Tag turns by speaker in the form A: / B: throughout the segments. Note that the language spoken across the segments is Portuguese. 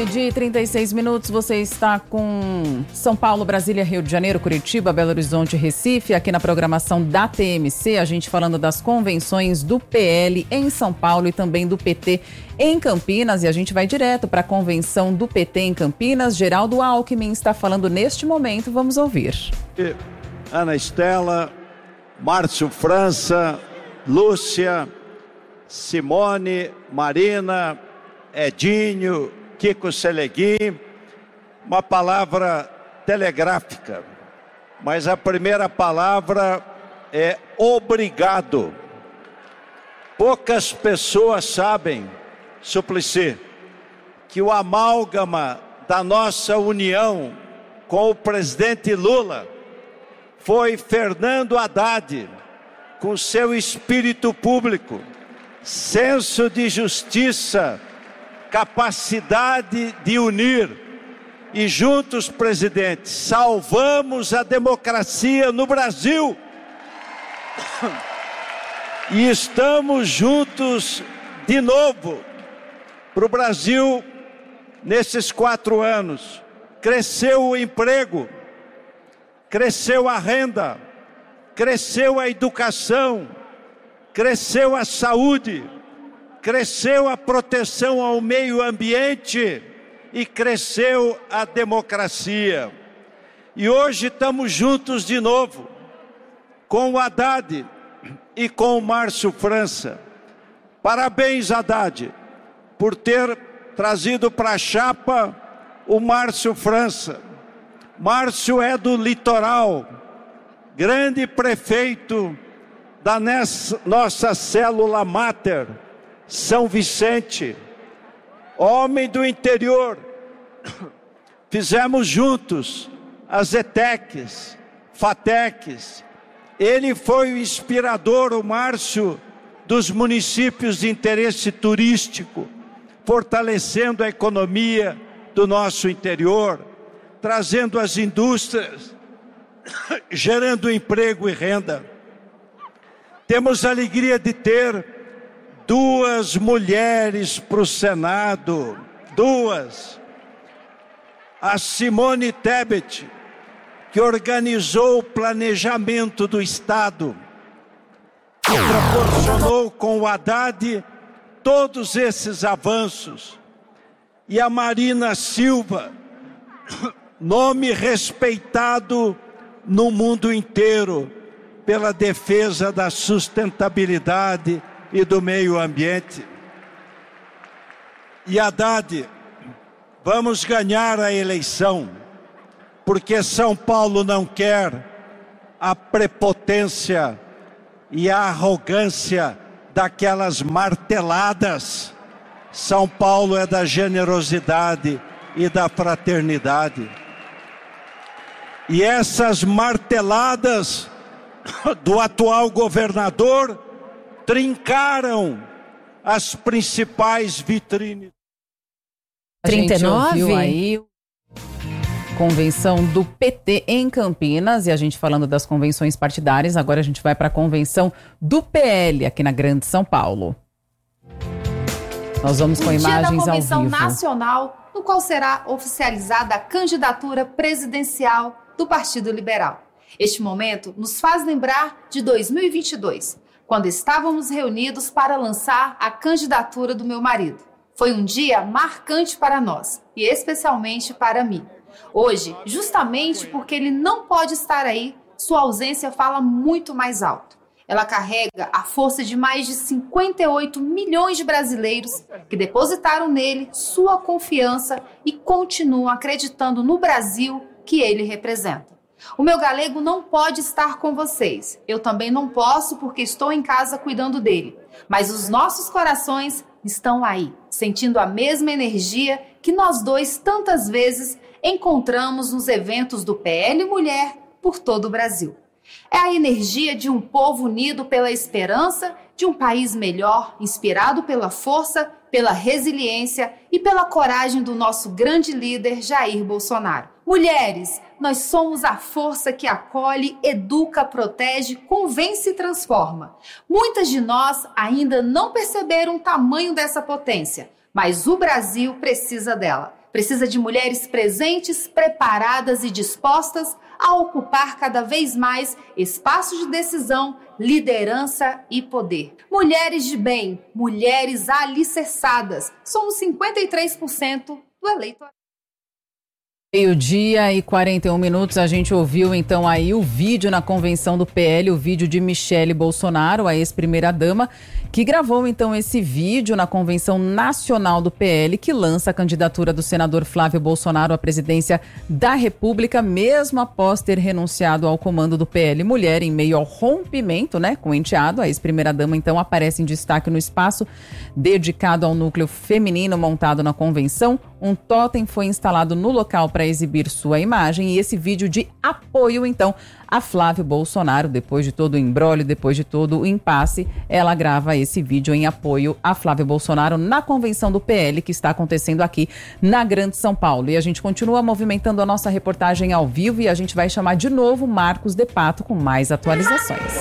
A: Meio-dia e 36 minutos, você está com São Paulo, Brasília, Rio de Janeiro, Curitiba, Belo Horizonte, Recife, aqui na programação da TMC, a gente falando das convenções do PL em São Paulo e também do PT em Campinas, e a gente vai direto para a convenção do PT em Campinas. Geraldo Alckmin está falando neste momento, vamos ouvir.
B: Ana Estela, Márcio França, Lúcia, Simone, Marina, Edinho, Kiko Seleguim, uma palavra telegráfica, mas a primeira palavra é obrigado. Poucas pessoas sabem, Suplicy, que o amálgama da nossa união com o presidente Lula foi Fernando Haddad, com seu espírito público, senso de justiça, capacidade de unir, e juntos, presidente, salvamos a democracia no Brasil. E estamos juntos de novo para o Brasil. Nesses 4 anos, cresceu o emprego, cresceu a renda, cresceu a educação, cresceu a saúde, cresceu a proteção ao meio ambiente e cresceu a democracia. E hoje estamos juntos de novo, com o Haddad e com o Márcio França. Parabéns, Haddad, por ter trazido para a chapa o Márcio França. Márcio é do litoral, grande prefeito da nossa célula máter, São Vicente, homem do interior. Fizemos juntos as ETECs, FATECs. Ele foi o inspirador, o Márcio, dos municípios de interesse turístico, fortalecendo a economia do nosso interior, trazendo as indústrias, gerando emprego e renda. Temos a alegria de ter 2 mulheres para o Senado, 2. A Simone Tebet, que organizou o planejamento do Estado, que proporcionou com o Haddad todos esses avanços. E a Marina Silva, nome respeitado no mundo inteiro pela defesa da sustentabilidade e do meio ambiente. E Haddad, vamos ganhar a eleição, porque São Paulo não quer a prepotência e a arrogância daquelas marteladas. São Paulo é da generosidade e da fraternidade. E essas marteladas do atual governador trincaram as principais vitrines.
A: 39? A gente ouviu aí convenção do PT em Campinas, e a gente falando das convenções partidárias, agora a gente vai para a convenção do PL aqui na Grande São Paulo. Nós vamos com imagens ao vivo.
C: Da Convenção Nacional, no qual será oficializada a candidatura presidencial do Partido Liberal. Este momento nos faz lembrar de 2022, quando estávamos reunidos para lançar a candidatura do meu marido. Foi um dia marcante para nós, e especialmente para mim. Hoje, justamente porque ele não pode estar aí, sua ausência fala muito mais alto. Ela carrega a força de mais de 58 milhões de brasileiros que depositaram nele sua confiança e continuam acreditando no Brasil que ele representa. O meu galego não pode estar com vocês. Eu também não posso porque estou em casa cuidando dele. Mas os nossos corações estão aí, sentindo a mesma energia que nós dois tantas vezes encontramos nos eventos do PL Mulher por todo o Brasil. É a energia de um povo unido pela esperança de um país melhor, inspirado pela força, pela resiliência e pela coragem do nosso grande líder Jair Bolsonaro. Mulheres, nós somos a força que acolhe, educa, protege, convence e transforma. Muitas de nós ainda não perceberam o tamanho dessa potência, mas o Brasil precisa dela. Precisa de mulheres presentes, preparadas e dispostas a ocupar cada vez mais espaços de decisão, liderança e poder. Mulheres de bem, mulheres alicerçadas, somos 53% do eleitorado.
A: Meio-dia e 41 minutos, a gente ouviu então aí o vídeo na convenção do PL, o vídeo de Michele Bolsonaro, a ex-primeira-dama, que gravou então esse vídeo na convenção nacional do PL, que lança a candidatura do senador Flávio Bolsonaro à presidência da República, mesmo após ter renunciado ao comando do PL Mulher, em meio ao rompimento, né, com o enteado. A ex-primeira-dama então aparece em destaque no espaço dedicado ao núcleo feminino montado na convenção. Um tótem foi instalado no local para exibir sua imagem e esse vídeo de apoio, então, a Flávio Bolsonaro. Depois de todo o imbróglio, depois de todo o impasse, ela grava esse vídeo em apoio a Flávio Bolsonaro na convenção do PL, que está acontecendo aqui na Grande São Paulo. E a gente continua movimentando a nossa reportagem ao vivo e a gente vai chamar de novo Marcos De Pato com mais atualizações.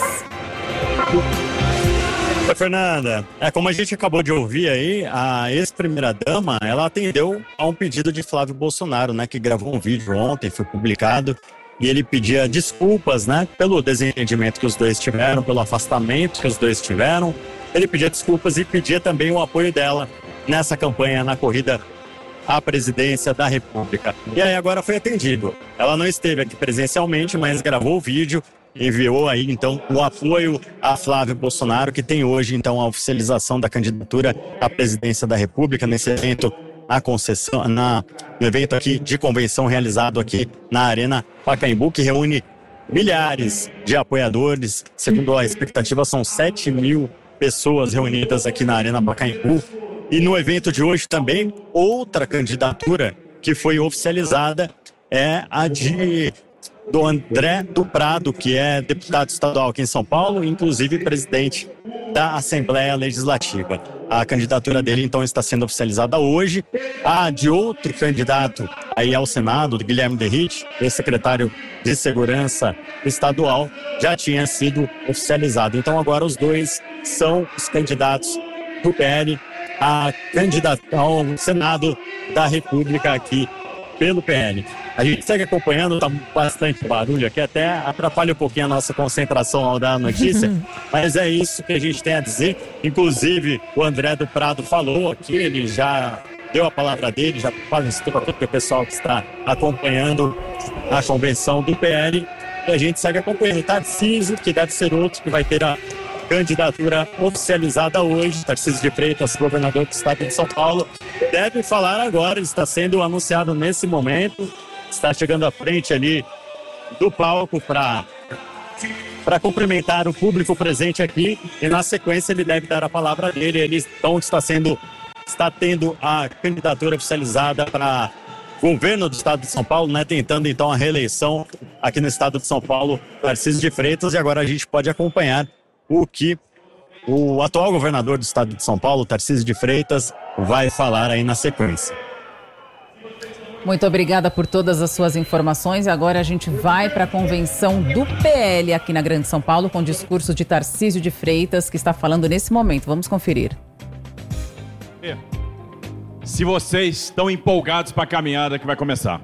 D: Oi, Fernanda. Como a gente acabou de ouvir aí, a ex-primeira-dama, ela atendeu a um pedido de Flávio Bolsonaro, né, que gravou um vídeo ontem, foi publicado, e ele pedia desculpas, né, pelo desentendimento que os dois tiveram, pelo afastamento que os dois tiveram. Ele pedia desculpas e pedia também o apoio dela nessa campanha, na corrida à presidência da República. E aí agora foi atendido. Ela não esteve aqui presencialmente, mas gravou o vídeo, enviou aí então o apoio a Flávio Bolsonaro, que tem hoje então a oficialização da candidatura à presidência da República nesse evento no evento aqui de convenção realizado aqui na Arena Pacaembu, que reúne milhares de apoiadores. Segundo a expectativa, são 7 mil pessoas reunidas aqui na Arena Pacaembu. E no evento de hoje também, outra candidatura que foi oficializada é a do André do Prado, que é deputado estadual aqui em São Paulo, inclusive presidente da Assembleia Legislativa. A candidatura dele, então, está sendo oficializada hoje. A de outro candidato aí ao Senado, do Guilherme Derrite, ex-secretário de Segurança Estadual, já tinha sido oficializado. Então, agora os dois são os candidatos do PL a candidatar ao Senado da República aqui pelo PL. A gente segue acompanhando, tá bastante barulho aqui, até atrapalha um pouquinho a nossa concentração ao dar a notícia, mas é isso que a gente tem a dizer. Inclusive, o André do Prado falou aqui, ele já deu a palavra dele, já falou para todo o pessoal que está acompanhando a convenção do PL, e a gente segue acompanhando. Tarcísio, que deve ser outro, que vai ter a candidatura oficializada hoje. Tarcísio de Freitas, governador do estado de São Paulo, deve falar agora, está sendo anunciado nesse momento, está chegando à frente ali do palco para cumprimentar o público presente aqui, e na sequência ele deve dar a palavra dele. Ele então está tendo a candidatura oficializada para governo do estado de São Paulo, né, tentando então a reeleição aqui no estado de São Paulo, Tarcísio de Freitas, e agora a gente pode acompanhar o que o atual governador do estado de São Paulo, Tarcísio de Freitas, vai falar aí na sequência.
A: Muito obrigada por todas as suas informações. Agora a gente vai para a convenção do PL aqui na Grande São Paulo com o discurso de Tarcísio de Freitas, que está falando nesse momento. Vamos conferir.
E: Se vocês estão empolgados para a caminhada que vai começar.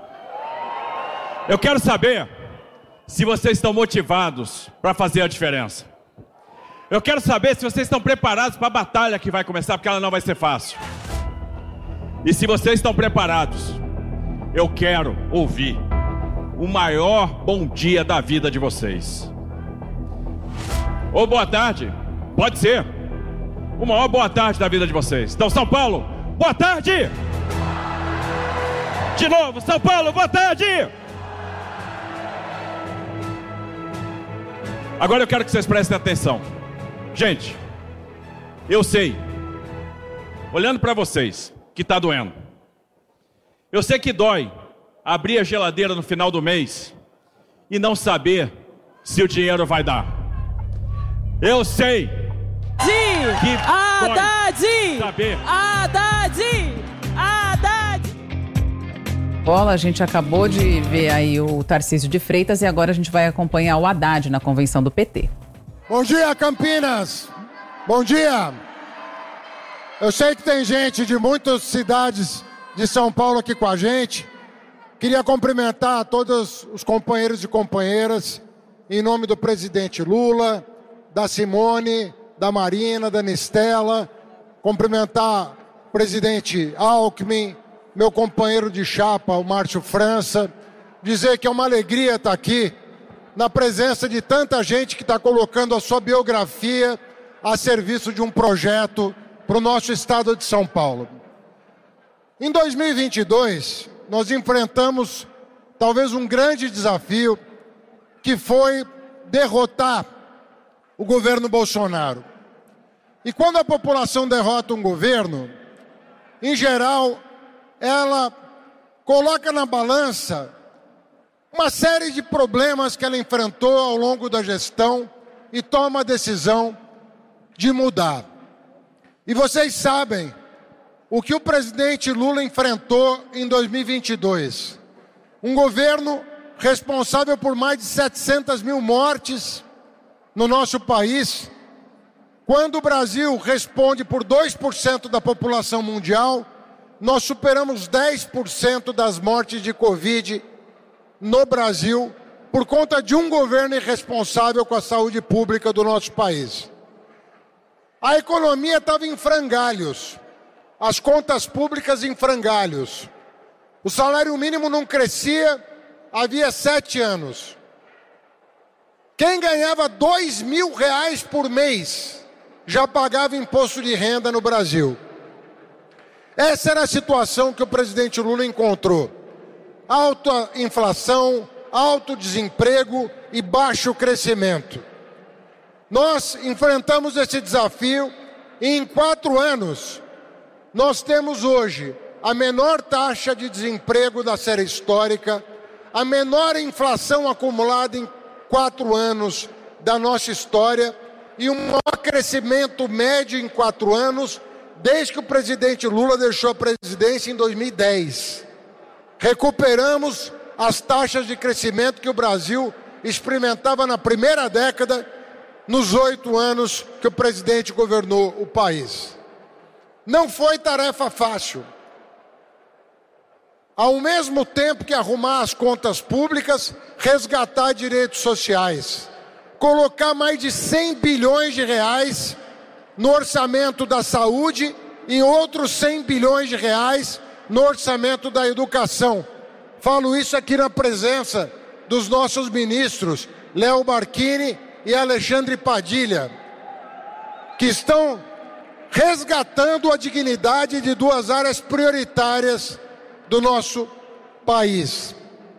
E: Eu quero saber se vocês estão motivados para fazer a diferença. Eu quero saber se vocês estão preparados para a batalha que vai começar, porque ela não vai ser fácil. E se vocês estão preparados, eu quero ouvir o maior bom dia da vida de vocês. Ou boa tarde, pode ser. O maior boa tarde da vida de vocês. Então, São Paulo, boa tarde! De novo, São Paulo, boa tarde! Agora eu quero que vocês prestem atenção. Gente, eu sei, olhando para vocês, que está doendo. Eu sei que dói abrir a geladeira no final do mês e não saber se o dinheiro vai dar. Eu sei que dói saber.
A: Bola, a gente acabou de ver aí o Tarcísio de Freitas e agora a gente vai acompanhar o Haddad na convenção do PT.
F: Bom dia, Campinas! Bom dia! Eu sei que tem gente de muitas cidades de São Paulo aqui com a gente. Queria cumprimentar todos os companheiros e companheiras, em nome do presidente Lula, da Simone, da Marina, da Nistela, cumprimentar o presidente Alckmin, meu companheiro de chapa, o Márcio França, dizer que é uma alegria estar aqui, na presença de tanta gente que está colocando a sua biografia a serviço de um projeto para o nosso estado de São Paulo. Em 2022, nós enfrentamos talvez um grande desafio, que foi derrotar o governo Bolsonaro. E quando a população derrota um governo, em geral, ela coloca na balança uma série de problemas que ela enfrentou ao longo da gestão e toma a decisão de mudar. E vocês sabem o que o presidente Lula enfrentou em 2022. Um governo responsável por mais de 700 mil mortes no nosso país. Quando o Brasil responde por 2% da população mundial, nós superamos 10% das mortes de Covid no Brasil por conta de um governo irresponsável com a saúde pública do nosso país. A economia estava em frangalhos, as contas públicas em frangalhos. O salário mínimo não crescia havia 7 anos. Quem ganhava R$2.000 por mês já pagava imposto de renda no Brasil. Essa era a situação que o presidente Lula encontrou. Alta inflação, alto desemprego e baixo crescimento. Nós enfrentamos esse desafio e em 4 anos nós temos hoje a menor taxa de desemprego da série histórica, a menor inflação acumulada em 4 anos da nossa história e um maior crescimento médio em 4 anos desde que o presidente Lula deixou a presidência em 2010. Recuperamos as taxas de crescimento que o Brasil experimentava na primeira década, nos 8 anos que o presidente governou o país. Não foi tarefa fácil. Ao mesmo tempo que arrumar as contas públicas, resgatar direitos sociais, colocar mais de 100 bilhões de reais no orçamento da saúde e outros 100 bilhões de reais no orçamento da educação. Falo isso aqui na presença dos nossos ministros, Léo Barquini e Alexandre Padilha, que estão resgatando a dignidade de 2 áreas prioritárias do nosso país.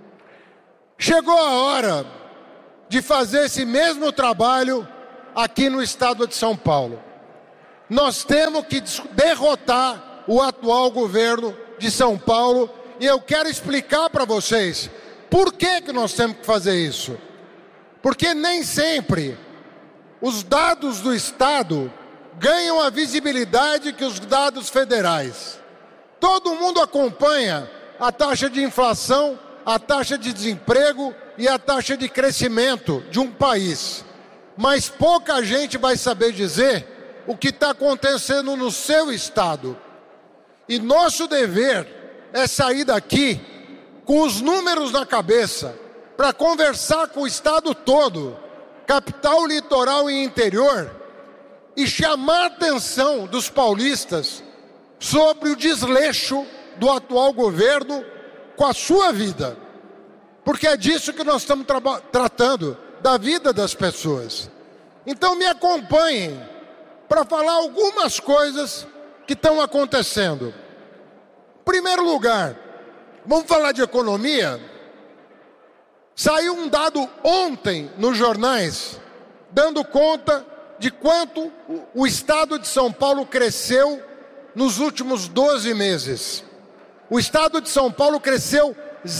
F: Chegou a hora de fazer esse mesmo trabalho aqui no estado de São Paulo. Nós temos que derrotar o atual governo de São Paulo e eu quero explicar para vocês por que nós temos que fazer isso. Porque nem sempre os dados do estado ganham a visibilidade que os dados federais. Todo mundo acompanha a taxa de inflação, a taxa de desemprego e a taxa de crescimento de um país. Mas pouca gente vai saber dizer o que está acontecendo no seu estado. E nosso dever é sair daqui com os números na cabeça para conversar com o estado todo, capital, litoral e interior, e chamar a atenção dos paulistas sobre o desleixo do atual governo com a sua vida. Porque é disso que nós estamos tratando, da vida das pessoas. Então me acompanhem para falar algumas coisas que estão acontecendo. Em primeiro lugar, vamos falar de economia? Saiu um dado ontem nos jornais, dando conta de quanto o estado de São Paulo cresceu nos últimos 12 meses. O estado de São Paulo cresceu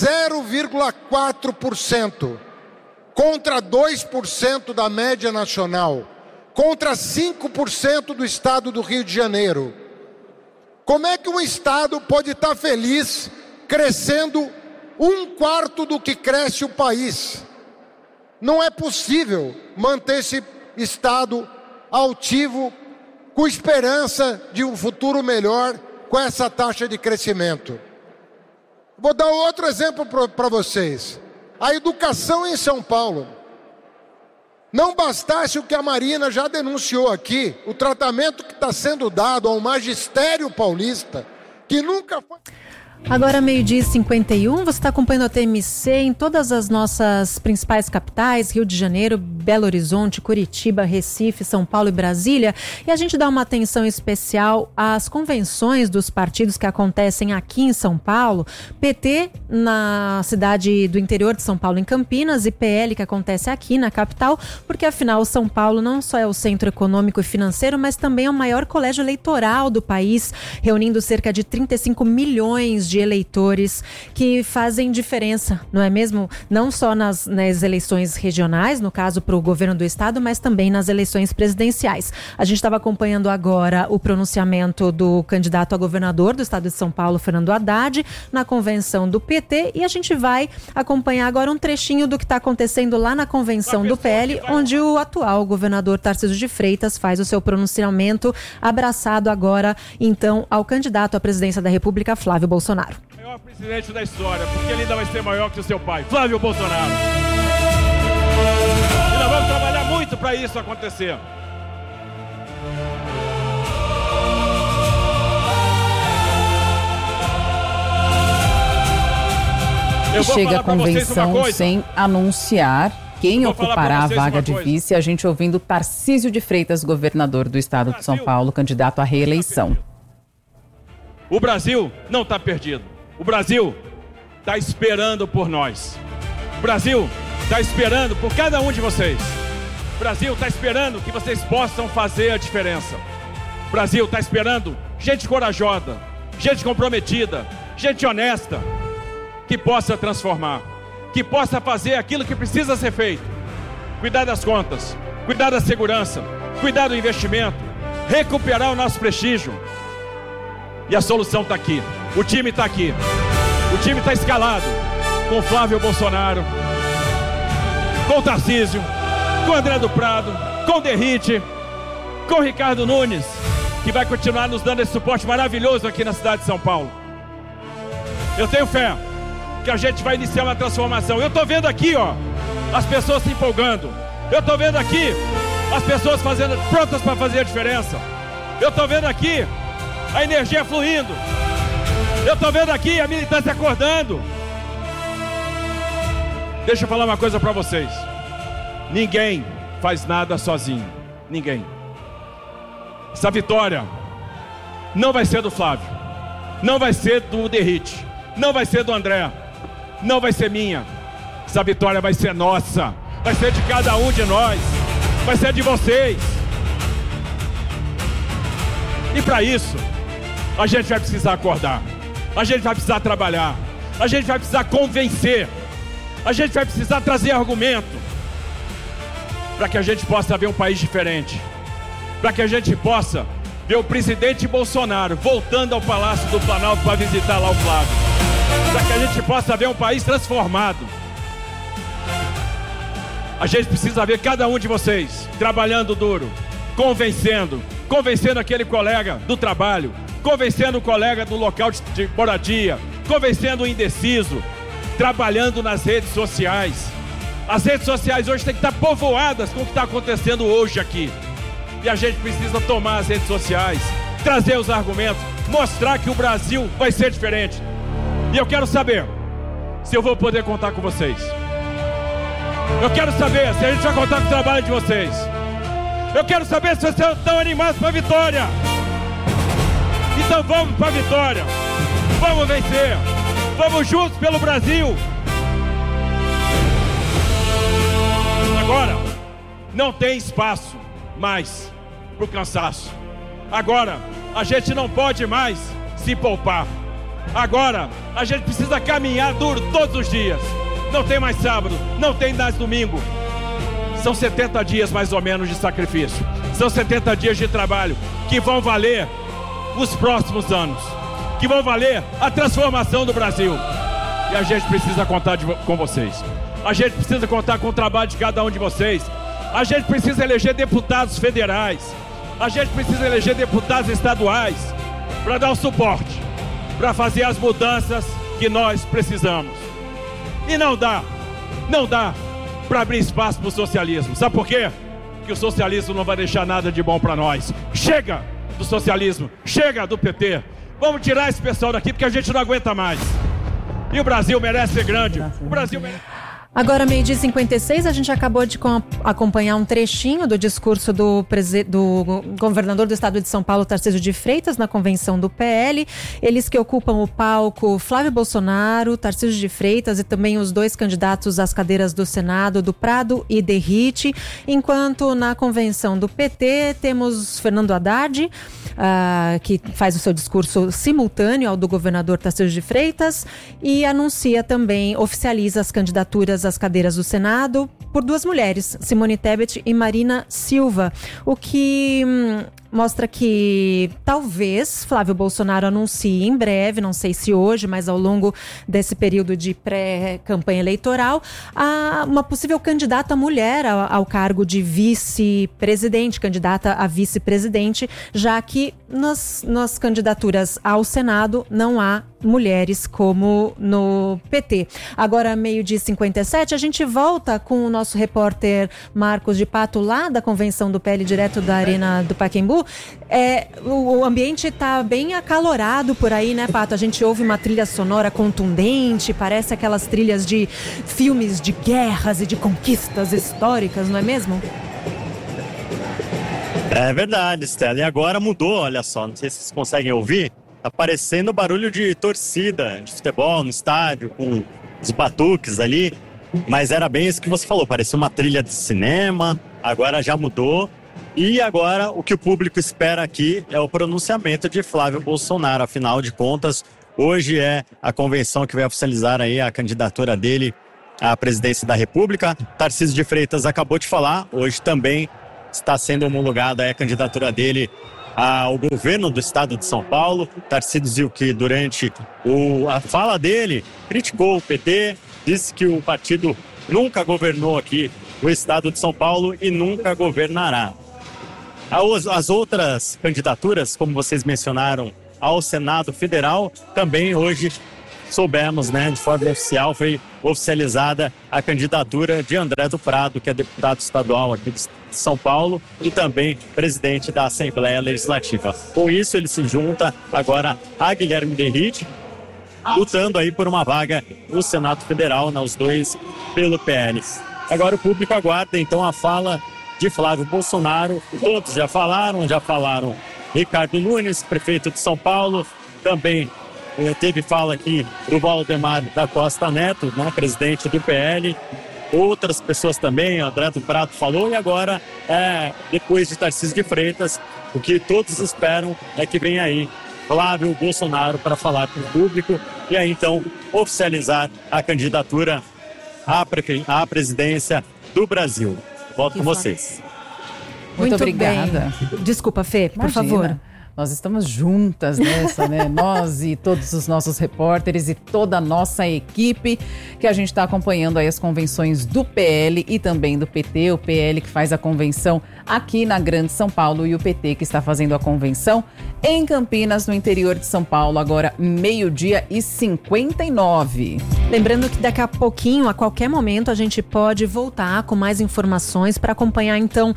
F: 0,4%, contra 2% da média nacional, contra 5% do estado do Rio de Janeiro. Como é que um estado pode estar feliz crescendo 1/4 do que cresce o país? Não é possível manter esse estado altivo, com esperança de um futuro melhor, com essa taxa de crescimento. Vou dar outro exemplo para vocês. A educação em São Paulo. Não bastasse o que a Marina já denunciou aqui, o tratamento que está sendo dado ao magistério paulista, que nunca foi...
G: Agora, 12h51, você está acompanhando a TMC em todas as nossas principais capitais, Rio de Janeiro, Belo Horizonte, Curitiba, Recife, São Paulo e Brasília. E a gente dá uma atenção especial às convenções dos partidos que acontecem aqui em São Paulo. PT na cidade do interior de São Paulo, em Campinas, e PL que acontece aqui na capital, porque afinal São Paulo não só é o centro econômico e financeiro, mas também é o maior colégio eleitoral do país, reunindo cerca de 35 milhões de eleitores que fazem diferença, não é mesmo? Não só nas eleições regionais, no caso para o governo do estado, mas também nas eleições presidenciais. A gente estava acompanhando agora o pronunciamento do candidato a governador do estado de São Paulo, Fernando Haddad, na convenção do PT, e a gente vai acompanhar agora um trechinho do que está acontecendo lá na convenção do PL, onde o atual governador Tarcísio de Freitas faz o seu pronunciamento, abraçado agora, então, ao candidato à presidência da República, Flávio Bolsonaro.
E: O maior presidente da história, porque ele ainda vai ser maior que o seu pai, Flávio Bolsonaro. E nós vamos trabalhar muito para isso acontecer.
A: Chega a convenção sem anunciar quem ocupará a vaga de vice, a gente ouvindo Tarcísio de Freitas, governador do estado de São Paulo, candidato à reeleição.
E: O Brasil não está perdido. O Brasil está esperando por nós. O Brasil está esperando por cada um de vocês. O Brasil está esperando que vocês possam fazer a diferença. O Brasil está esperando gente corajosa, gente comprometida, gente honesta, que possa transformar, que possa fazer aquilo que precisa ser feito. Cuidar das contas, cuidar da segurança, cuidar do investimento, recuperar o nosso prestígio. E a solução está aqui. O time está aqui. O time está escalado com Flávio Bolsonaro, com Tarcísio, com André do Prado, com Derrite, com Ricardo Nunes, que vai continuar nos dando esse suporte maravilhoso aqui na cidade de São Paulo. Eu tenho fé que a gente vai iniciar uma transformação. Eu estou vendo aqui, ó, as pessoas se empolgando. Eu estou vendo aqui as pessoas prontas para fazer a diferença. Eu estou vendo aqui a energia fluindo. Eu estou vendo aqui a militância acordando. Deixa eu falar uma coisa para vocês. Ninguém faz nada sozinho. Ninguém. Essa vitória não vai ser do Flávio, não vai ser do Derrite, não vai ser do André, não vai ser minha. Essa vitória vai ser nossa, vai ser de cada um de nós, vai ser de vocês. E para isso, a gente vai precisar acordar, a gente vai precisar trabalhar, a gente vai precisar convencer, a gente vai precisar trazer argumento, para que a gente possa ver um país diferente, para que a gente possa ver o presidente Bolsonaro voltando ao Palácio do Planalto para visitar lá o Flávio, para que a gente possa ver um país transformado. A gente precisa ver cada um de vocês trabalhando duro, convencendo aquele colega do trabalho, convencendo o colega do local de moradia, convencendo o indeciso, trabalhando nas redes sociais. As redes sociais hoje têm que estar povoadas com o que está acontecendo hoje aqui. E a gente precisa tomar as redes sociais, trazer os argumentos, mostrar que o Brasil vai ser diferente. E eu quero saber se eu vou poder contar com vocês. Eu quero saber se a gente vai contar com o trabalho de vocês. Eu quero saber se vocês estão animados para a vitória. Então vamos para a vitória. Vamos vencer. Vamos juntos pelo Brasil. Agora, não tem espaço mais para o cansaço. Agora, a gente não pode mais se poupar. Agora, a gente precisa caminhar duro todos os dias. Não tem mais sábado, não tem mais domingo. São 70 dias mais ou menos de sacrifício. São 70 dias de trabalho que vão valer os próximos anos, que vão valer a transformação do Brasil. E a gente precisa contar com vocês. A gente precisa contar com o trabalho de cada um de vocês. A gente precisa eleger deputados federais. A gente precisa eleger deputados estaduais. para dar o suporte, para fazer as mudanças que nós precisamos. E não dá para abrir espaço para o socialismo. Sabe por quê? Porque o socialismo não vai deixar nada de bom para nós. Chega do socialismo, chega do PT. Vamos tirar esse pessoal daqui porque a gente não aguenta mais. E o Brasil merece ser grande. O Brasil merece...
G: Agora, 12h56, a gente acabou de acompanhar um trechinho do discurso do governador do estado de São Paulo, Tarcísio de Freitas, na convenção do PL. Eles que ocupam o palco, Flávio Bolsonaro, Tarcísio de Freitas e também os dois candidatos às cadeiras do Senado, do Prado e Derrite. Enquanto na convenção do PT temos Fernando Haddad, que faz o seu discurso simultâneo ao do governador Tarcísio de Freitas e anuncia também, oficializa as candidaturas às cadeiras do Senado por duas mulheres, Simone Tebet e Marina Silva, o que mostra que talvez Flávio Bolsonaro anuncie em breve, não sei se hoje, mas ao longo desse período de pré-campanha eleitoral, uma possível candidata mulher ao cargo de vice-presidente, candidata a vice-presidente, já que nas candidaturas ao Senado não há mulheres como no PT. Agora, 12h57, a gente volta com o nosso repórter Marcos de Pato, lá da convenção do PL, direto da Arena do Pacaembu. O ambiente está bem acalorado por aí, né, Pato? A gente ouve uma trilha sonora contundente, parece aquelas trilhas de filmes de guerras e de conquistas históricas, não é mesmo?
D: É verdade, Stella. E agora mudou, olha só, não sei se vocês conseguem ouvir. Tá parecendo barulho de torcida, de futebol no estádio, com os batuques ali. Mas era bem isso que você falou, parecia uma trilha de cinema, agora já mudou. E agora o que o público espera aqui é o pronunciamento de Flávio Bolsonaro. Afinal de contas, hoje é a convenção que vai oficializar aí a candidatura dele à presidência da República. Tarcísio de Freitas acabou de falar, hoje também está sendo homologada a candidatura dele ao governo do estado de São Paulo. Tarcísio, que durante a fala dele criticou o PT, disse que o partido nunca governou aqui o estado de São Paulo e nunca governará. As outras candidaturas, como vocês mencionaram, ao Senado Federal, também hoje soubemos, né, de forma oficial, foi oficializada a candidatura de André do Prado, que é deputado estadual aqui de São Paulo e também presidente da Assembleia Legislativa. Com isso, ele se junta agora a Guilherme Derrite, lutando aí por uma vaga no Senado Federal, os dois pelo PL. Agora o público aguarda, então, a fala de Flávio Bolsonaro. Todos já falaram Ricardo Nunes, prefeito de São Paulo, também teve fala aqui do Valdemar da Costa Neto, né, presidente do PL. Outras pessoas também, André do Prado falou, e agora, depois de Tarcísio de Freitas, o que todos esperam é que venha aí Flávio Bolsonaro para falar com o público e aí então oficializar a candidatura à presidência do Brasil. Volto com vocês.
A: Muito obrigada.
G: Bem. Desculpa, Fê, por favor.
A: Nós estamos juntas nessa, né? Nós e todos os nossos repórteres e toda a nossa equipe, que a gente está acompanhando aí as convenções do PL e também do PT. O PL que faz a convenção aqui na Grande São Paulo e o PT que está fazendo a convenção em Campinas, no interior de São Paulo, agora 12h59.
G: Lembrando que daqui a pouquinho, a qualquer momento, a gente pode voltar com mais informações para acompanhar, então,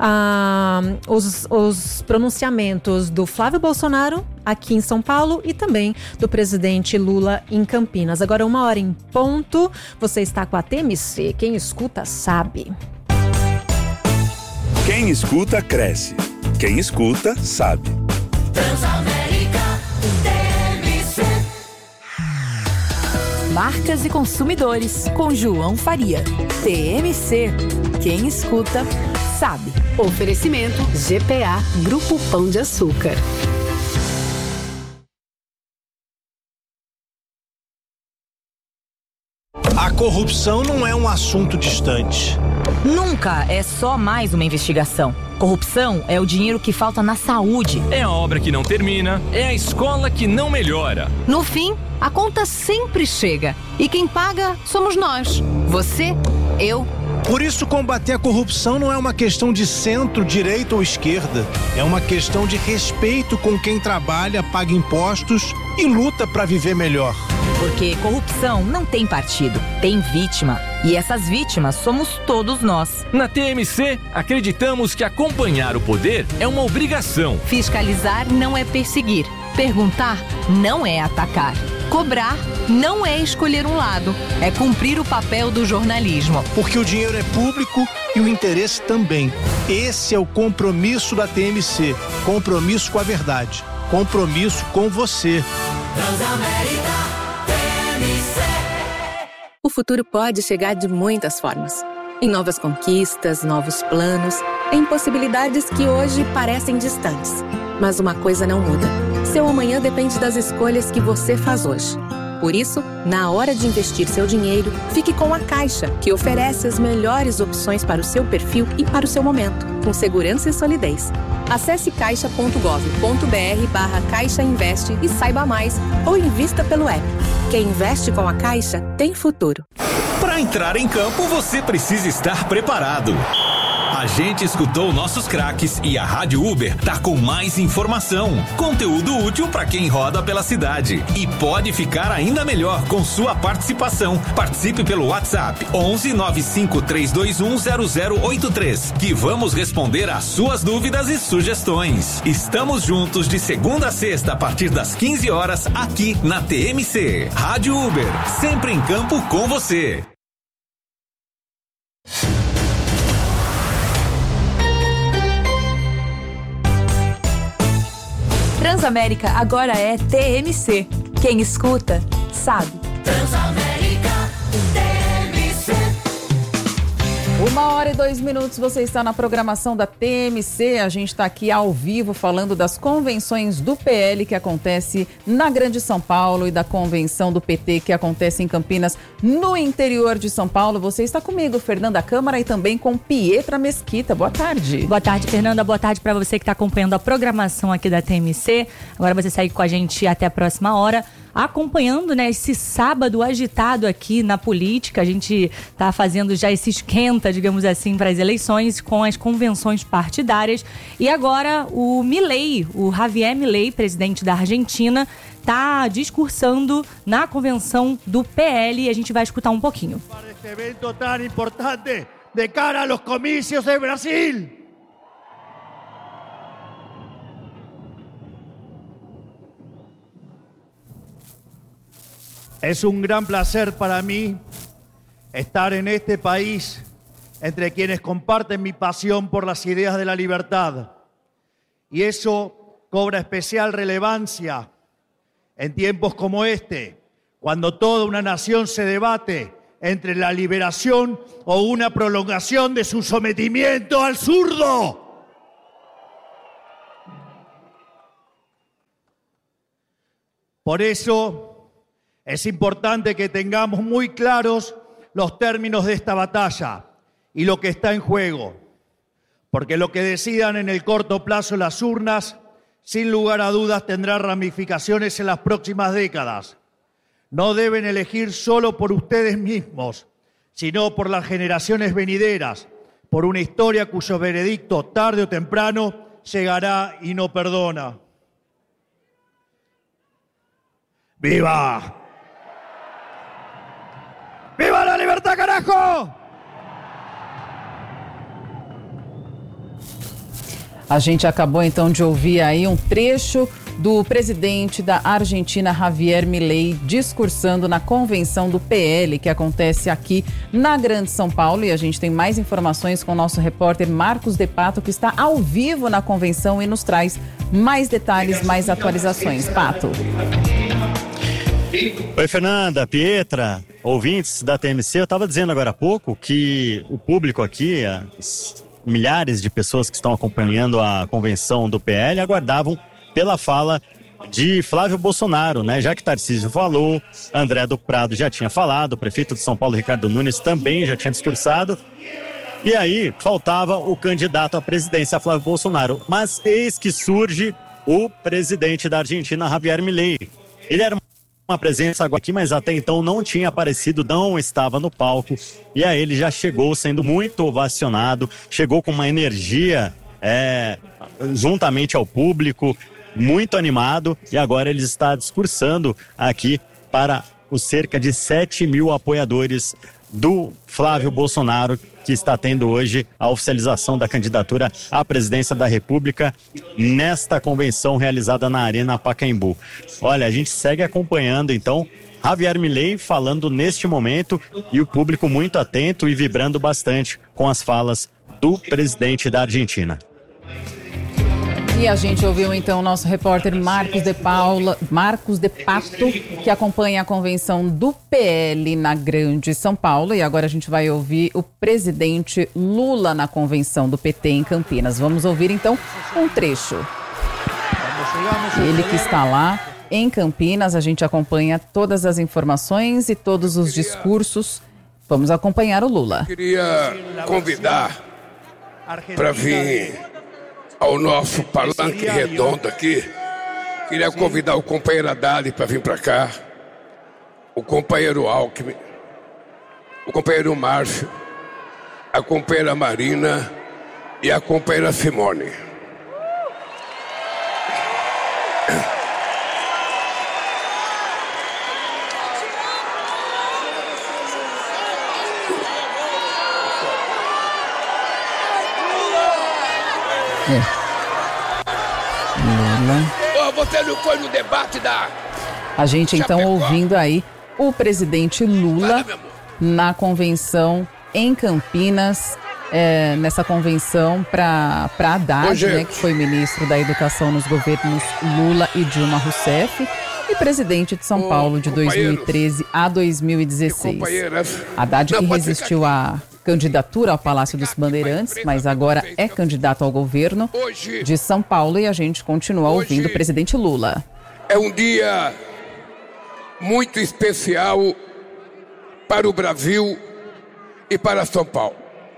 G: os pronunciamentos do Flávio Bolsonaro aqui em São Paulo e também do presidente Lula em Campinas. Agora, 1h em ponto, você está com a TMC. Quem escuta, sabe.
H: Quem escuta, cresce. Quem escuta, sabe.
I: Transamérica, TMC. Marcas e consumidores, com João Faria. TMC. Quem escuta, sabe.
J: Oferecimento GPA, Grupo Pão de Açúcar.
K: A corrupção não é um assunto distante.
L: Nunca é só mais uma investigação. Corrupção é o dinheiro que falta na saúde.
M: É a obra que não termina, é a escola que não melhora.
J: No fim, a conta sempre chega. E quem paga somos nós. Você, eu
K: Por isso, combater a corrupção não é uma questão de centro, direita ou esquerda. É uma questão de respeito com quem trabalha, paga impostos e luta para viver melhor.
L: Porque corrupção não tem partido, tem vítima. E essas vítimas somos todos nós.
M: Na TMC, acreditamos que acompanhar o poder é uma obrigação.
I: Fiscalizar não é perseguir. Perguntar não é atacar. Cobrar não é escolher um lado. É cumprir o papel do jornalismo.
K: Porque o dinheiro é público e o interesse também. Esse é o compromisso da TMC. Compromisso com a verdade. Compromisso com você.
N: Transamérica, TMC.
J: O futuro pode chegar de muitas formas. Em novas conquistas, novos planos, em possibilidades que hoje parecem distantes. Mas uma coisa não muda. Seu amanhã depende das escolhas que você faz hoje. Por isso, na hora de investir seu dinheiro, fique com a Caixa, que oferece as melhores opções para o seu perfil e para o seu momento, com segurança e solidez. Acesse caixa.gov.br/Caixa Investe e saiba mais, ou invista pelo app. Quem investe com a Caixa tem futuro.
O: Para entrar em campo, você precisa estar preparado. A gente escutou nossos craques e a Rádio Uber tá com mais informação, conteúdo útil para quem roda pela cidade e pode ficar ainda melhor com sua participação. Participe pelo WhatsApp 11 95 321 0083 que vamos responder às suas dúvidas e sugestões. Estamos juntos de segunda a sexta a partir das 15 horas aqui na TMC. Rádio Uber, sempre em campo com você.
I: Transamérica agora é TMC. Quem escuta, sabe.
N: Transamérica, TMC.
A: 1h02, você está na programação da TMC. A gente está aqui ao vivo falando das convenções do PL que acontece na Grande São Paulo e da convenção do PT que acontece em Campinas, no interior de São Paulo. Você está comigo, Fernanda Câmara, e também com Pietra Mesquita. Boa tarde.
P: Boa tarde, Fernanda. Boa tarde para você que está acompanhando a programação aqui da TMC. Agora você segue com a gente até a próxima hora, acompanhando, né, esse sábado agitado aqui na política. A gente está fazendo já esse esquenta, digamos assim, para as eleições com as convenções partidárias. E agora o Milei, o Javier Milei, presidente da Argentina, está discursando na convenção do PL e a gente vai escutar um pouquinho.
B: Para este evento tão importante de cara a los comicios de Brasil. Es un gran placer para mí estar en este país entre quienes comparten mi pasión por las ideas de la libertad. Y eso cobra especial relevancia en tiempos como este, cuando toda una nación se debate entre la liberación o una prolongación de su sometimiento al zurdo. Por eso es importante que tengamos muy claros los términos de esta batalla y lo que está en juego, porque lo que decidan en el corto plazo las urnas, sin lugar a dudas, tendrá ramificaciones en las próximas décadas. No deben elegir solo por ustedes mismos, sino por las generaciones venideras, por una historia cuyo veredicto tarde o temprano llegará y no perdona. ¡Viva! ¡Viva la libertad, carajo!
A: A gente acabou então de ouvir aí um trecho do presidente da Argentina, Javier Milei, discursando na convenção do PL, que acontece aqui na Grande São Paulo. E a gente tem mais informações com o nosso repórter Marcos De Pato, que está ao vivo na convenção e nos traz mais detalhes, mais atualizações. Pato.
D: Oi, Fernanda, Pietra, ouvintes da TMC. Eu estava dizendo agora há pouco que o público aqui, as milhares de pessoas que estão acompanhando a convenção do PL, aguardavam pela fala de Flávio Bolsonaro, né? Já que Tarcísio falou, André do Prado já tinha falado, o prefeito de São Paulo, Ricardo Nunes, também já tinha discursado. E aí faltava o candidato à presidência, Flávio Bolsonaro. Mas eis que surge o presidente da Argentina, Javier Milei. Ele era uma uma presença aqui, mas até então não tinha aparecido, não estava no palco. E aí ele já chegou sendo muito ovacionado, chegou com uma energia juntamente ao público, muito animado, e agora ele está discursando aqui para os cerca de 7 mil apoiadores do Flávio Bolsonaro, que está tendo hoje a oficialização da candidatura à presidência da República nesta convenção realizada na Arena Pacaembu. Olha, a gente segue acompanhando, então, Javier Milei falando neste momento e o público muito atento e vibrando bastante com as falas do presidente da Argentina.
A: E a gente ouviu então o nosso repórter Marcos de Pato, que acompanha a convenção do PL na Grande São Paulo. E agora a gente vai ouvir o presidente Lula na convenção do PT em Campinas. Vamos ouvir então um trecho. Ele que está lá em Campinas, a gente acompanha todas as informações e todos os discursos. Vamos acompanhar o Lula.
Q: Queria convidar para vir ao nosso palanque redondo aqui. Queria convidar o companheiro Haddad para vir para cá, o companheiro Alckmin, o companheiro Márcio, a companheira Marina e a companheira Simone.
A: Lula.
Q: Você não foi no debate da...
A: A gente então ouvindo aí o presidente Lula na convenção em Campinas, nessa convenção para Haddad, né, que foi ministro da Educação nos governos Lula e Dilma Rousseff e presidente de São Paulo de 2013 a 2016. Haddad que resistiu à candidatura ao Palácio dos Bandeirantes, mas agora é candidato ao governo de São Paulo e a gente continua ouvindo o presidente Lula.
Q: É um dia muito especial para o Brasil e para São Paulo.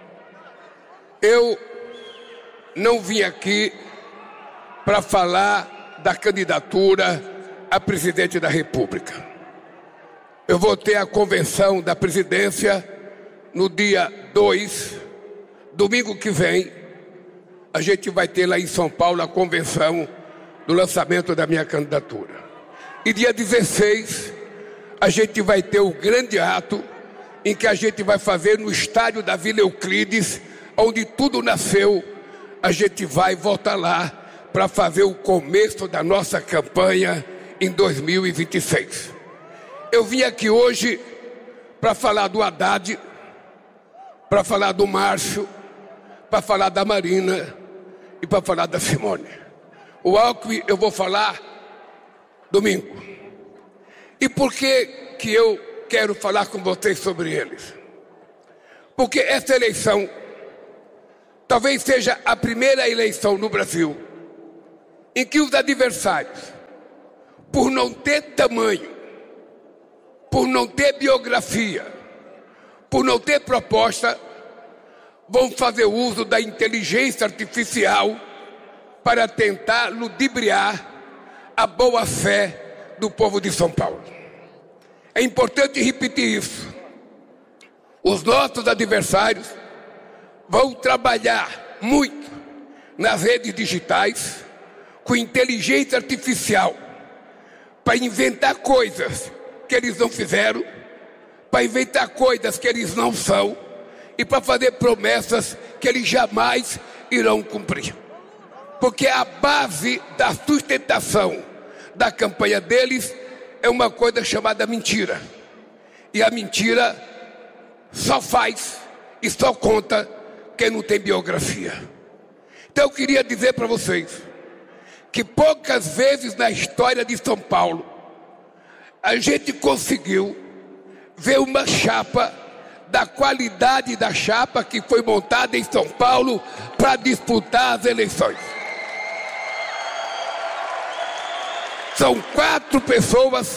Q: Eu não vim aqui para falar da candidatura a presidente da República. Eu vou ter a convenção da presidência no dia 2, domingo que vem. A gente vai ter lá em São Paulo a convenção do lançamento da minha candidatura. E dia 16, a gente vai ter o grande ato em que a gente vai fazer no estádio da Vila Euclides, onde tudo nasceu. A gente vai voltar lá para fazer o começo da nossa campanha em 2026. Eu vim aqui hoje para falar do Haddad, para falar do Márcio, para falar da Marina e para falar da Simone. O Alckmin eu vou falar domingo. E por que eu quero falar com vocês sobre eles? Porque essa eleição talvez seja a primeira eleição no Brasil em que os adversários, por não ter tamanho, por não ter biografia, por não ter proposta, vão fazer uso da inteligência artificial para tentar ludibriar a boa-fé do povo de São Paulo. É importante repetir isso. Os nossos adversários vão trabalhar muito nas redes digitais com inteligência artificial para inventar coisas que eles não fizeram, para inventar coisas que eles não são e para fazer promessas que eles jamais irão cumprir. Porque a base da sustentação da campanha deles é uma coisa chamada mentira. E a mentira só faz e só conta quem não tem biografia. Então eu queria dizer para vocês que poucas vezes na história de São Paulo a gente conseguiu ver uma chapa da qualidade da chapa que foi montada em São Paulo para disputar as eleições. São quatro pessoas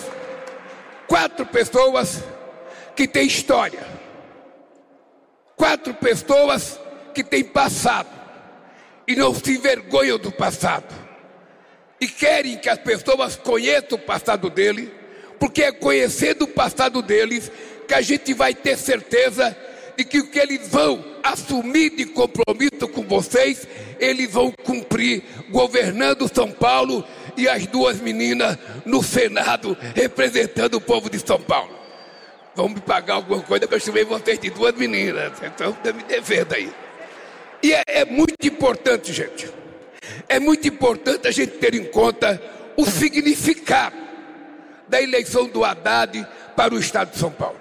Q: que têm história, quatro pessoas que têm passado e não se envergonham do passado e querem que as pessoas conheçam o passado dele, porque é conhecendo o passado deles que a gente vai ter certeza de que o que eles vão assumir de compromisso com vocês, eles vão cumprir, governando São Paulo e as duas meninas no Senado, representando o povo de São Paulo. Vão me pagar alguma coisa, eu chamei vocês de duas meninas, então estão me devendo aí. E é muito importante, gente, é muito importante a gente ter em conta o significado da eleição do Haddad para o estado de São Paulo.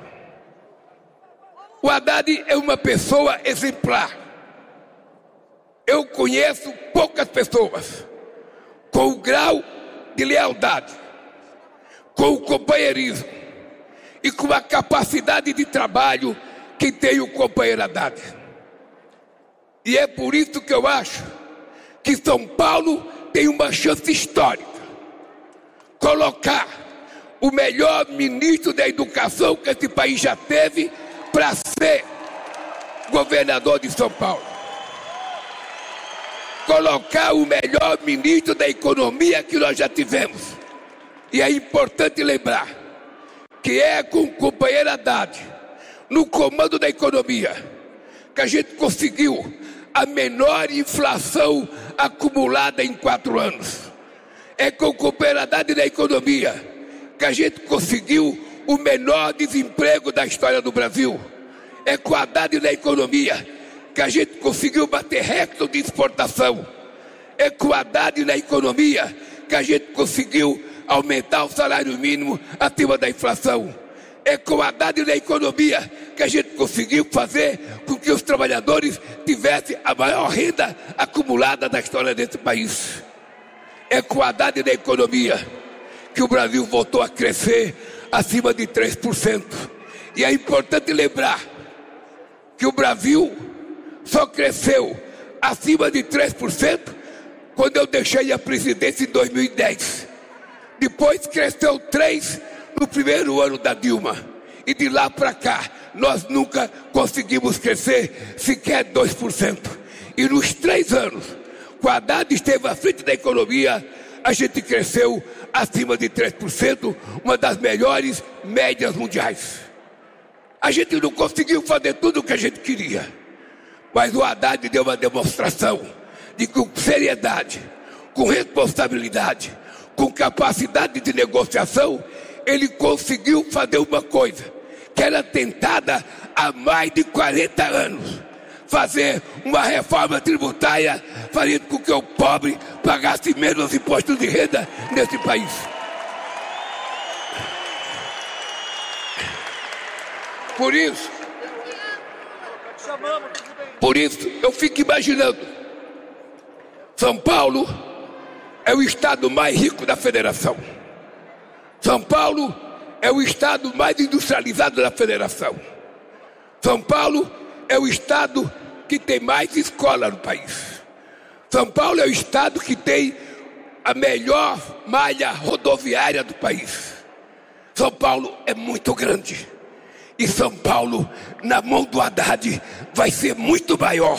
Q: O Haddad é uma pessoa exemplar. Eu conheço poucas pessoas com o grau de lealdade, com o companheirismo e com a capacidade de trabalho que tem o companheiro Haddad. E é por isso que eu acho que São Paulo tem uma chance histórica. Colocar o melhor ministro da educação que esse país já teve para ser governador de São Paulo. Colocar o melhor ministro da economia que nós já tivemos. E é importante lembrar que é com o companheiro Haddad, no comando da economia, que a gente conseguiu a menor inflação acumulada em 4 anos. É com o companheiro Haddad da economia que a gente conseguiu o menor desemprego da história do Brasil. É com o Haddad na economia que a gente conseguiu bater recorde de exportação. É com o Haddad na economia que a gente conseguiu aumentar o salário mínimo acima da inflação. É com o Haddad na economia que a gente conseguiu fazer com que os trabalhadores tivessem a maior renda acumulada da história desse país. É com o Haddad na economia que o Brasil voltou a crescer acima de 3%. E é importante lembrar que o Brasil só cresceu acima de 3% quando eu deixei a presidência em 2010. Depois cresceu 3% no primeiro ano da Dilma. E de lá para cá, nós nunca conseguimos crescer sequer 2%. E nos 3 anos, o Haddad esteve à frente da economia, a gente cresceu acima de 3%, uma das melhores médias mundiais. A gente não conseguiu fazer tudo o que a gente queria, mas o Haddad deu uma demonstração de que com seriedade, com responsabilidade, com capacidade de negociação, ele conseguiu fazer uma coisa que era tentada há mais de 40 anos. Fazer uma reforma tributária fazendo com que o pobre pagasse menos impostos de renda nesse país. Por isso, eu fico imaginando, São Paulo é o estado mais rico da federação. São Paulo é o estado mais industrializado da federação. São Paulo é o estado que tem mais escola no país. São Paulo é o estado que tem a melhor malha rodoviária do país. São Paulo é muito grande. E São Paulo, na mão do Haddad, vai ser muito maior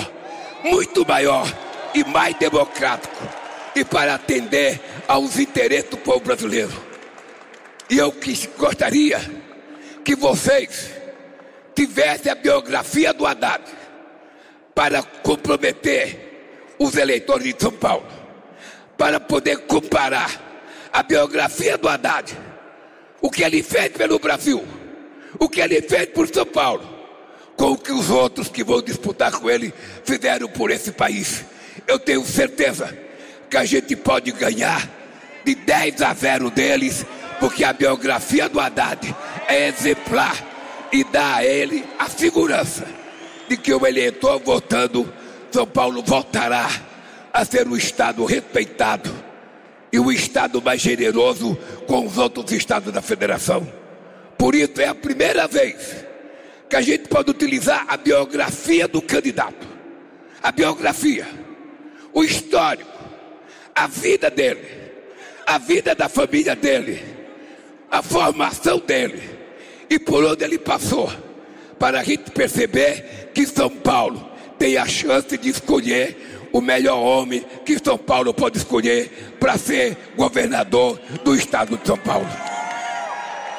Q: e mais democrático. E para atender aos interesses do povo brasileiro. E eu gostaria que vocês tivessem a biografia do Haddad para comprometer os eleitores de São Paulo, para poder comparar a biografia do Haddad, o que ele fez pelo Brasil, o que ele fez por São Paulo, com o que os outros que vão disputar com ele fizeram por esse país. Eu tenho certeza que a gente pode ganhar de 10-0 deles, porque a biografia do Haddad é exemplar e dá a ele a segurança de que o eleitor votando, São Paulo voltará a ser um estado respeitado e o estado mais generoso com os outros estados da federação. Por isso é a primeira vez que a gente pode utilizar a biografia do candidato, a biografia, o histórico, a vida dele, a vida da família dele, a formação dele e por onde ele passou, para a gente perceber que São Paulo tem a chance de escolher o melhor homem que São Paulo pode escolher para ser governador do estado de São Paulo.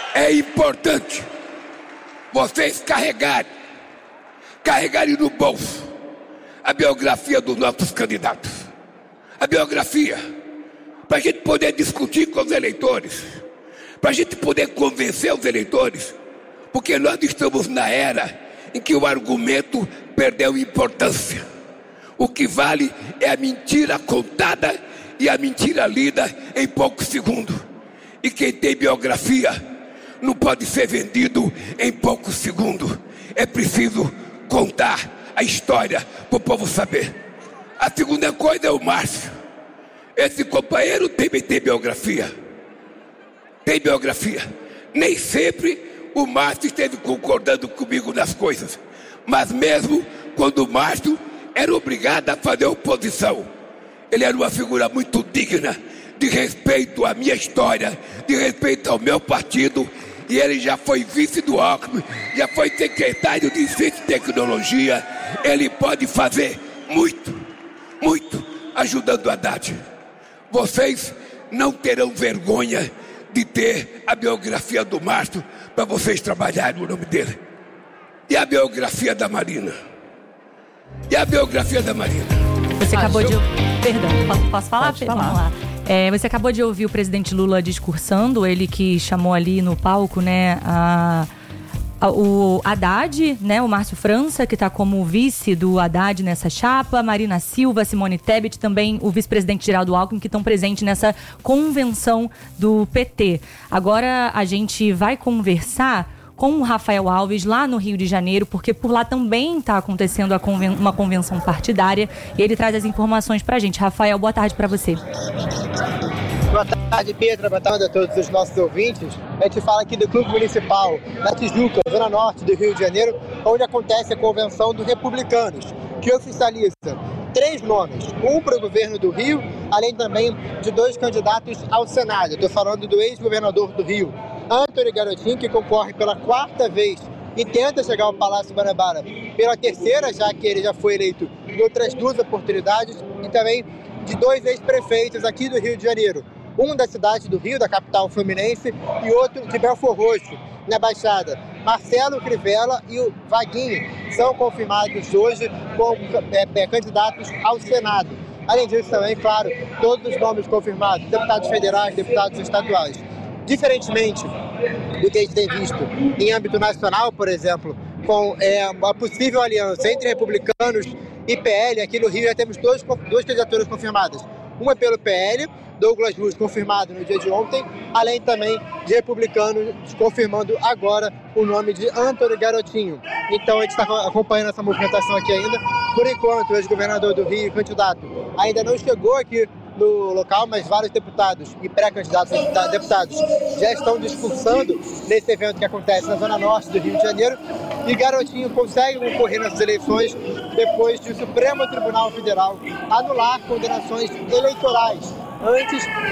Q: é importante vocês carregarem no bolso a biografia dos nossos candidatos. A biografia, para a gente poder discutir com os eleitores, para a gente poder convencer os eleitores, porque nós estamos na era em que o argumento perdeu importância. O que vale é a mentira contada e a mentira lida em poucos segundos. E quem tem biografia não pode ser vendido em poucos segundos. É preciso contar a história para o povo saber. A segunda coisa é o Márcio. Esse companheiro também tem biografia. Tem biografia. Nem sempre o Márcio esteve concordando comigo nas coisas. Mas mesmo quando o Márcio era obrigado a fazer oposição, ele era uma figura muito digna, de respeito à minha história, de respeito ao meu partido. E ele já foi vice do Alckmin, já foi secretário de Ciência e Tecnologia. Ele pode fazer muito, muito, ajudando o Haddad. Vocês não terão vergonha de ter a biografia do Márcio para vocês trabalharem no nome dele. E a biografia da Marina? E a biografia da Marina?
P: Você acabou de... Perdão, posso falar?
A: Pode falar.
P: Vamos lá. Você acabou de ouvir o presidente Lula discursando, ele que chamou ali no palco, né, o Haddad, né, o Márcio França, que está como vice do Haddad nessa chapa, Marina Silva, Simone Tebet, também o vice-presidente Geraldo Alckmin, que estão presentes nessa convenção do PT. Agora a gente vai conversar com o Rafael Alves lá no Rio de Janeiro, porque por lá também está acontecendo uma convenção partidária, e ele traz as informações para a gente. Rafael, boa tarde para você.
R: Boa tarde, Pedro. Boa tarde a todos os nossos ouvintes. A gente fala aqui do Clube Municipal da Tijuca, Zona Norte do Rio de Janeiro, onde acontece a convenção dos republicanos, que oficializa 3 nomes, um para o governo do Rio, além também de 2 candidatos ao Senado. Estou falando do ex-governador do Rio, Antony Garotinho, que concorre pela 4ª vez e tenta chegar ao Palácio Guanabara pela 3ª, já que ele já foi eleito em outras 2 oportunidades, e também de 2 ex-prefeitos aqui do Rio de Janeiro. Um da cidade do Rio, da capital fluminense, e outro de Belford Roxo, na Baixada. Marcelo Crivella e o Vaguinho são confirmados hoje como candidatos ao Senado. Além disso também, claro, todos os nomes confirmados, deputados federais, deputados estaduais. Diferentemente do que a gente tem visto em âmbito nacional, por exemplo, com uma possível aliança entre republicanos e PL, aqui no Rio já temos 2 candidaturas confirmadas. Uma pelo PL, Douglas Luz confirmado no dia de ontem, além também de republicanos confirmando agora o nome de Antony Garotinho. Então a gente está acompanhando essa movimentação aqui ainda. Por enquanto, o ex-governador do Rio, candidato, ainda não chegou aqui no local, mas vários deputados e pré-candidatos a deputados já estão discursando nesse evento que acontece na Zona Norte do Rio de Janeiro. E Garotinho consegue concorrer nessas eleições depois de o Supremo Tribunal Federal anular condenações eleitorais antes